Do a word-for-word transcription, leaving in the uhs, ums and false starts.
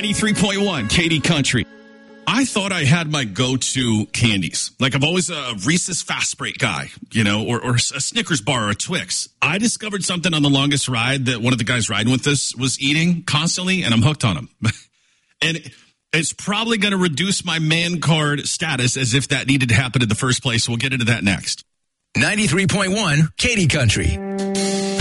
ninety-three point one, Katie Country. I thought I had my go-to candies. Like, I'm always a Reese's Fast Break guy, you know, or, or a Snickers bar or a Twix. I discovered something on the longest ride that one of the guys riding with us was eating constantly, and I'm hooked on them. And it's probably going to reduce my man card status as if that needed to happen in the first place. We'll get into that next. ninety-three point one, Katie Country.